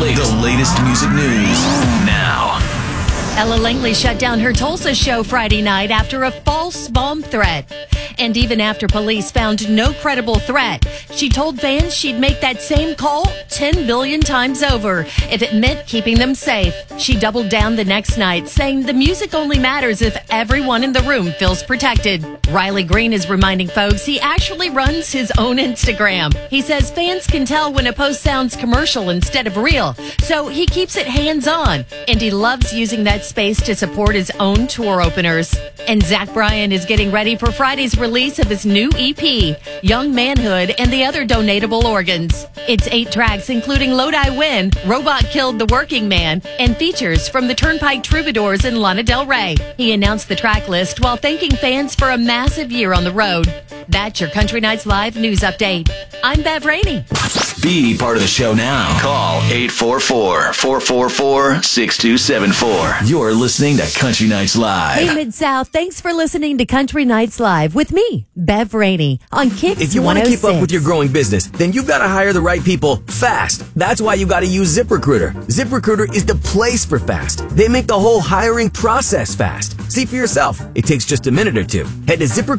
The latest music news now. Ella Langley shut down her Tulsa show Friday night after a false bomb threat. And even after police found no credible threat, she told fans she'd make that same call 10 billion times over if it meant keeping them safe. She doubled down the next night, saying the music only matters if everyone in the room feels protected. Riley Green is reminding folks he actually runs his own Instagram. He says fans can tell when a post sounds commercial instead of real, so he keeps it hands-on, and he loves using that space to support his own tour openers. And Zach Bryan is getting ready for Friday's release of his new EP, Young Manhood and the Other Donatable Organs. It's 8 tracks, including Lodi Win, Robot Killed the Working Man, and features from the Turnpike Troubadours and Lana Del Rey. He announced the track list while thanking fans for a massive year on the road. That's your Country Nights Live news update. I'm Bev Rainey. Be part of the show now. Call 844-444-6274. You're listening to Country Nights Live. Hey, Mid-South, thanks for listening to Country Nights Live with me, Bev Rainey, on Kicks 106. If you want to keep up with your growing business, then you've got to hire the right people fast. That's why you got to use ZipRecruiter. ZipRecruiter is the place for fast. They make the whole hiring process fast. See for yourself. It takes just a minute or two. Head to ZipRecruiter.